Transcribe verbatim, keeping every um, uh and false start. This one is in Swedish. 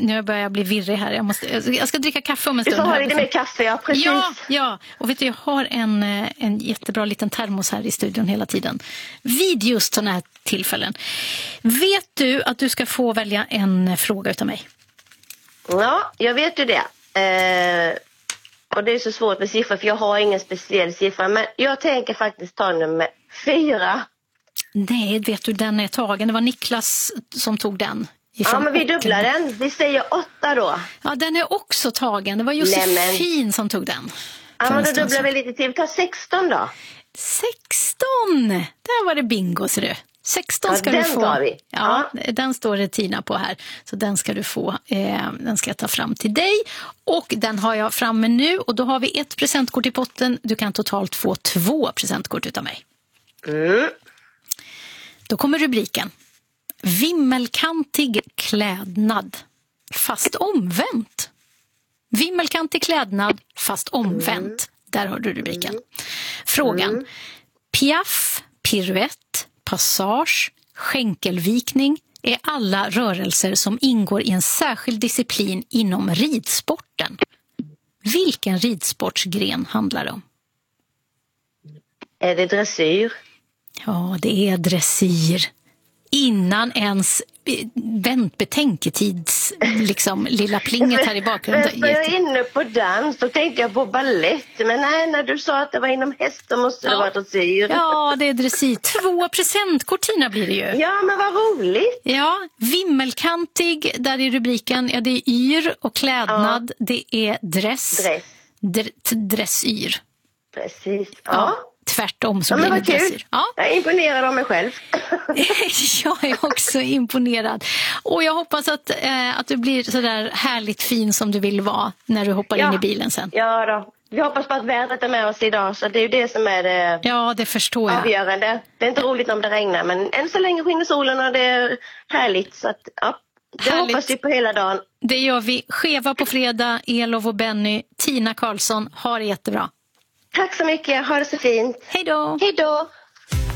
nu börjar jag bli virrig här. Jag, måste, jag ska dricka kaffe om en stund. Du får ha här. lite mer kaffe, ja, precis. Ja, ja, och vet du, jag har en, en jättebra liten termos här i studion hela tiden. Vid just sådana här tillfällen. Vet du att du ska få välja en fråga utav mig? Ja, jag vet ju det. Eh, och det är så svårt med siffror för jag har ingen speciell siffra. Men jag tänker faktiskt ta nummer fyra. Nej, vet du, den är tagen. Det var Niklas som tog den. Ja, men vi dubblar den. Vi säger åtta då. Ja, den är också tagen. Det var Josefin som tog den. Ja, men då dubblar vi lite till. Vi tar sexton då. sexton! Där var det bingo, ser du. sexton ska ja, den du få. Tar vi. Ja, ja, den står det Tina på här. Så den ska du få. Eh, den ska jag ta fram till dig. Och den har jag framme nu. Och då har vi ett presentkort i potten. Du kan totalt få två presentkort utav mig. Mm. Då kommer rubriken. Vimmelkantig klädnad, fast omvänt. Vimmelkantig klädnad, fast omvänt. Mm. Där har du rubriken. Frågan. Mm. Piaff, piruett, passage, skänkelvikning är alla rörelser som ingår i en särskild disciplin inom ridsporten. Vilken ridsportsgren handlar det om? Är det dressyr? Ja, det är dressyr. Innan ens vänt betänketids liksom lilla plinget här i bakgrunden. Men jag är inne på dans, då tänkte jag på ballett. Men nej, när du sa att det var inom häst så måste ja. det vara dressyr. Ja, det är dressyr. Två presentkort, Tina, blir det ju. Ja, men vad roligt. Ja, vimmelkantig, där är rubriken. Ja, det är yr och klädnad. Ja. Det är dress. Dress. Dr- dressyr. Precis, ja. ja. Tvärtom så ja, blir det dressyr. Ja. Jag är imponerad av mig själv. Jag är också imponerad. Och jag hoppas att, eh, att du blir så där härligt fin som du vill vara när du hoppar ja. in i bilen sen. Ja då. Vi hoppas på att vädret är med oss idag, så det är ju det som är det ja, det förstår jag. avgörande. Det är inte roligt om det regnar, men än så länge skiner solen och det är härligt. Så att, ja, det härligt. Hoppas vi på hela dagen. Det gör vi. Skeva på fredag, Elof och Benny, Tina Karlsson. Ha det jättebra. Tack så mycket, ha det så fint. Hej då. Hej då.